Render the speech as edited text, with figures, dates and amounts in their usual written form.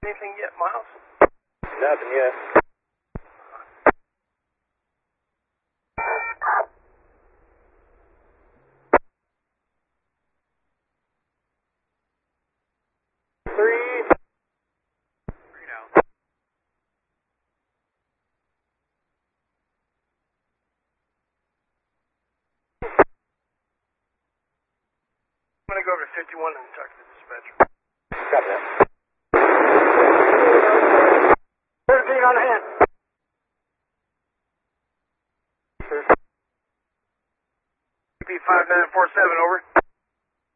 Anything yet, Miles? Nothing yet. Three down. I'm going to go over to 51 and talk to the dispatcher. Copy that. 13 on hand. BP 5947,